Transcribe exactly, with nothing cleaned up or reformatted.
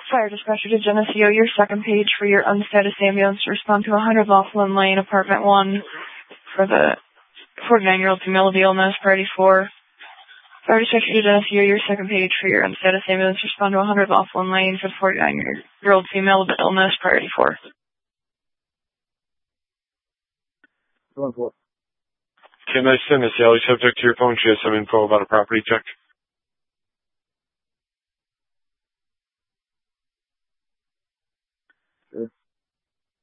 Fire dispatcher to Geneseo, your second page for your unstatus ambulance to respond to one hundred Laughlin Lane, apartment one, for the forty-nine-year-old female with the illness, priority four. Fire dispatcher to Geneseo, your second page for your unstatus ambulance to respond to one hundred Laughlin Lane for the forty-nine-year-old female with the illness, priority four. One four. Can I send a Sally subject to your phone? She has some info about a property check.